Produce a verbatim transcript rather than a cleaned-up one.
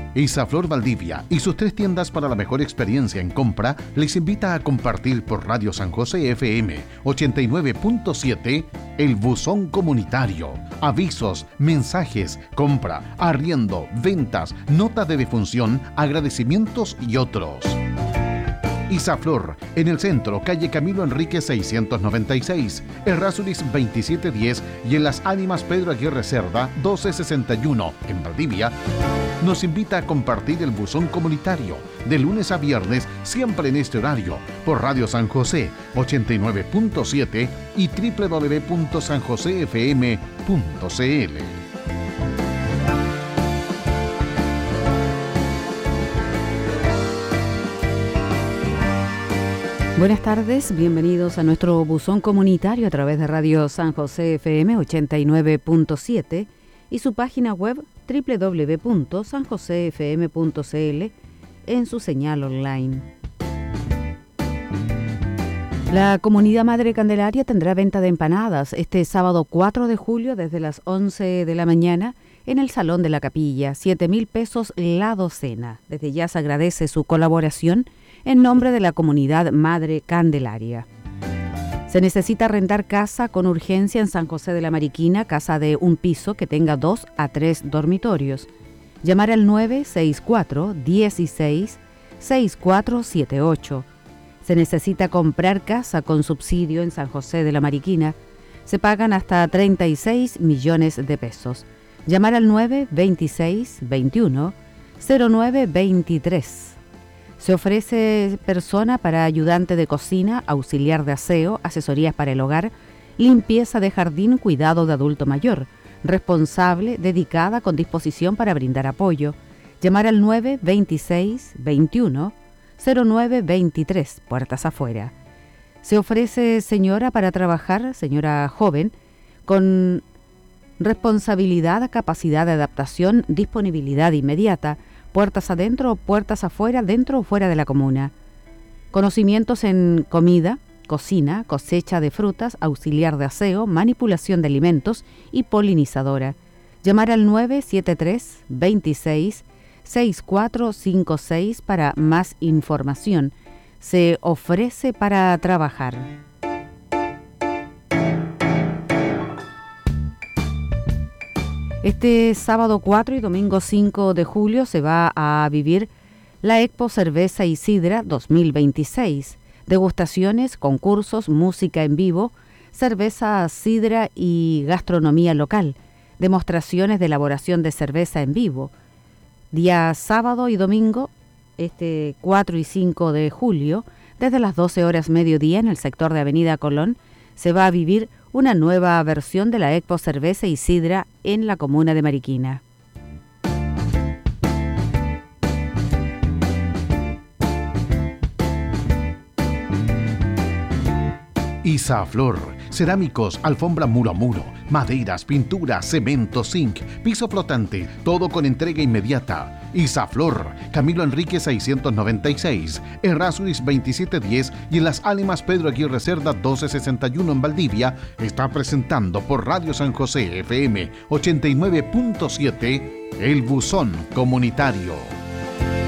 Isaflor Valdivia y sus tres tiendas para la mejor experiencia en compra les invita a compartir por Radio San José F M ochenta y nueve punto siete el buzón comunitario. Avisos, mensajes, compra, arriendo, ventas, nota de defunción, agradecimientos y otros. Isaflor, en el centro, calle Camilo Enrique seiscientos noventa y seis, Errázuriz veintisiete diez y en Las Ánimas Pedro Aguirre Cerda doce sesenta y uno, en Valdivia, nos invita a compartir el buzón comunitario de lunes a viernes, siempre en este horario, por Radio San José ochenta y nueve punto siete y doble u doble u doble u punto san josé f m punto c l. Buenas tardes, bienvenidos a nuestro buzón comunitario a través de Radio San José F M ochenta y nueve punto siete y su página web doble u doble u doble u punto san josé f m punto c l en su señal online. La Comunidad Madre Candelaria tendrá venta de empanadas este sábado cuatro de julio desde las once de la mañana en el Salón de la Capilla, siete mil pesos la docena. Desde ya se agradece su colaboración en nombre de la Comunidad Madre Candelaria. Se necesita rentar casa con urgencia en San José de la Mariquina, casa de un piso que tenga dos a tres dormitorios. Llamar al nueve seis cuatro, dieciséis, sesenta y cuatro setenta y ocho. Se necesita comprar casa con subsidio en San José de la Mariquina. Se pagan hasta treinta y seis millones de pesos. Llamar al nueve veintiséis veintiuno cero nueve veintitrés. Se ofrece persona para ayudante de cocina, auxiliar de aseo, asesorías para el hogar, limpieza de jardín, cuidado de adulto mayor, responsable, dedicada, con disposición para brindar apoyo. Llamar al nueve veintiséis veintiuno cero nueve veintitrés, puertas afuera. Se ofrece señora para trabajar, señora joven, con responsabilidad, capacidad de adaptación, disponibilidad inmediata, puertas adentro o puertas afuera, dentro o fuera de la comuna. Conocimientos en comida, cocina, cosecha de frutas, auxiliar de aseo, manipulación de alimentos y polinizadora. Llamar al nueve siete tres, veintiséis, sesenta y cuatro cincuenta y seis para más información. Se ofrece para trabajar. Este sábado cuatro y domingo cinco de julio se va a vivir la Expo Cerveza y Sidra dos mil veintiséis. Degustaciones, concursos, música en vivo, cerveza, sidra y gastronomía local. Demostraciones de elaboración de cerveza en vivo. Día sábado y domingo, este cuatro y cinco de julio, desde las doce horas mediodía en el sector de Avenida Colón, se va a vivir una nueva versión de la Expo Cerveza y Sidra en la comuna de Mariquina. Isaflor, cerámicos, alfombra muro a muro, maderas, pinturas, cemento, zinc, piso flotante, todo con entrega inmediata. Isaflor, Camilo Enrique seiscientos noventa y seis, Errázuriz veintisiete diez y en Las Ánimas Pedro Aguirre Cerda doce sesenta y uno en Valdivia, está presentando por Radio San José F M ochenta y nueve punto siete el buzón comunitario.